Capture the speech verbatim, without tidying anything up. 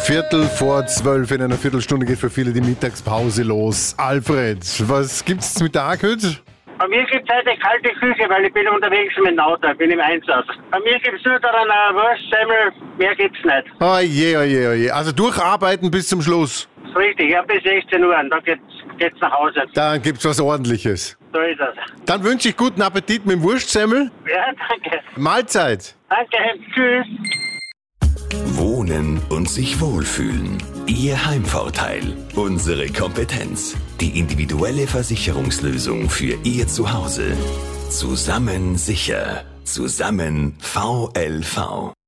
Viertel vor zwölf, in einer Viertelstunde geht für viele die Mittagspause los. Alfred, was gibt's zum Mittag heute? Bei mir gibt es heute kalte Küche, weil ich bin unterwegs mit dem Auto, ich bin im Einsatz. Bei mir gibt es nur daran eine Wurst, Semmel, mehr gibt's nicht. Oh je, oh je, oh je. Also durcharbeiten bis zum Schluss. Das ist richtig, ja, bis sechzehn Uhr, und dann geht's, geht's nach Hause. Dann gibt's was Ordentliches. So ist es. Dann wünsche ich guten Appetit mit dem Wurstsemmel. Ja, danke. Mahlzeit. Danke, tschüss. Wohnen und sich wohlfühlen. Ihr Heimvorteil. Unsere Kompetenz. Die individuelle Versicherungslösung für Ihr Zuhause. Zusammen sicher. Zusammen V L V.